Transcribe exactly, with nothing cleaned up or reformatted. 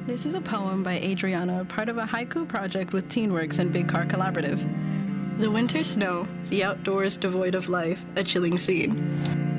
This is a poem by Adriana, part of a haiku project with TeenWorks and Big Car Collaborative. The winter snow, the outdoors devoid of life, a chilling scene.